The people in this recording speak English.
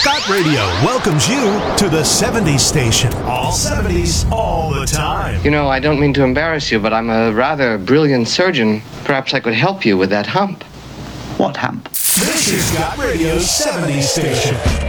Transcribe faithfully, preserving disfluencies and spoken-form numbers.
Scott Radio welcomes you to the seventies station. All seventies, all the time. You know, I don't mean to embarrass you, but I'm a rather brilliant surgeon. Perhaps I could help you with that hump. What hump? This is Scott Radio's seventies station.